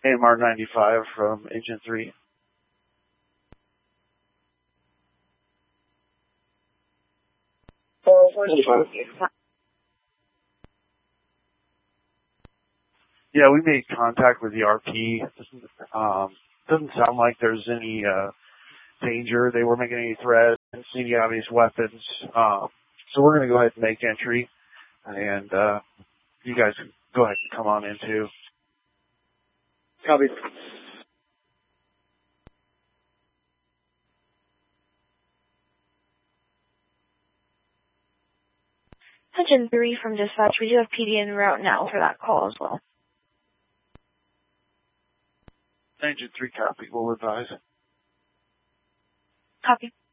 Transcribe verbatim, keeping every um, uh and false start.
A M R ninety-five from Agent three. Yeah, we made contact with the R P. Um, doesn't sound like there's any uh, danger. They weren't making any threats, didn't see any obvious weapons. Um, so we're going to go ahead and make entry, and uh, you guys can go ahead and come on in too. Copy. Agent three from dispatch, we do have P D en route now for that call as well. Agent three copy, we'll advise. Copy.